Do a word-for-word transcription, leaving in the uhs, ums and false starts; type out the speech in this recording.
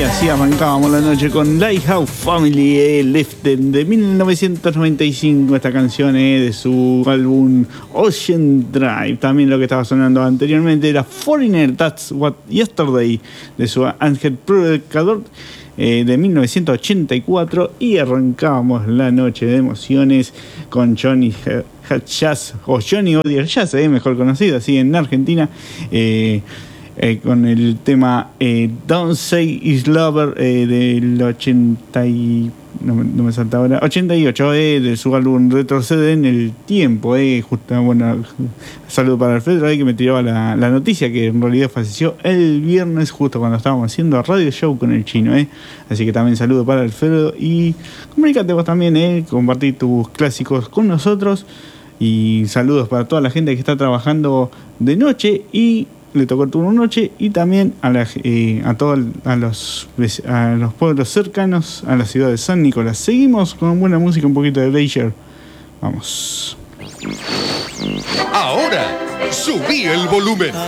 así arrancábamos la noche con Lighthouse Family, eh, Lifted, de mil novecientos noventa y cinco. Esta canción eh, de su álbum Ocean Drive. También lo que estaba sonando anteriormente era Foreigner, That's What Yesterday, de su Ángel Predicador, eh, de mil novecientos ochenta y cuatro. Y arrancábamos la noche de emociones con Johnny Jazz, o Johnny Odia el Jazz, eh, mejor conocido así en Argentina. Eh, Eh, con el tema eh, Don't Say It's Lover, eh, del ochenta y... No, no me salta ahora. ochenta y ocho, eh, de su álbum Retrocede en el Tiempo. Eh, justo, bueno, saludo para Alfredo, eh, que me tiraba la, la noticia que en realidad falleció el viernes, justo cuando estábamos haciendo radio show con el chino. Eh. Así que también saludo para Alfredo y comunícate vos también, eh, compartí tus clásicos con nosotros. Y saludos para toda la gente que está trabajando de noche y le tocó el turno noche, y también a, la, eh, a todos a los, a los pueblos cercanos a la ciudad de San Nicolás. Seguimos con buena música, un poquito de Glacier. Vamos. Ahora subí el volumen.